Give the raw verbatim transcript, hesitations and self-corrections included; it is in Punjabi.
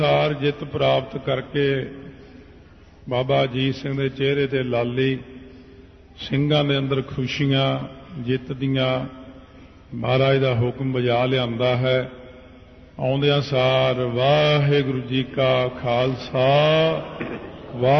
ਸਾਰ ਜਿੱਤ ਪ੍ਰਾਪਤ ਕਰਕੇ ਬਾਬਾ ਅਜੀਤ ਸਿੰਘ ਦੇ ਚਿਹਰੇ ਤੇ ਲਾਲੀ, ਸਿੰਘਾਂ ਦੇ ਅੰਦਰ ਖੁਸ਼ੀਆਂ ਜਿੱਤ ਦੀਆਂ ਮਹਾਰਾਜ ਦਾ ਹੁਕਮ ਬਜਾ ਲਿਆਂਦਾ ਹੈ। ਆਉਂਦਿਆਂ ਸਾਰ ਵਾਹਿਗੁਰੂ ਜੀ ਕਾ ਖਾਲਸਾ।